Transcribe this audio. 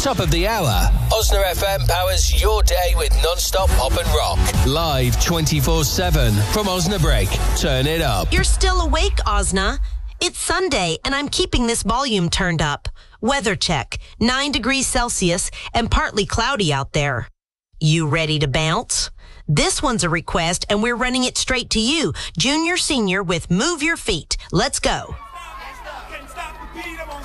Top of the hour, Osna FM powers your day with non-stop pop and rock. Live 24/7 from Osnabrück. Turn it up. You're still awake, Osna. It's Sunday, and I'm keeping this volume turned up. Weather check, 9 degrees Celsius and partly cloudy out there. You ready to bounce? This one's a request, and we're running it straight to you. Junior Senior with Move Your Feet. Let's go.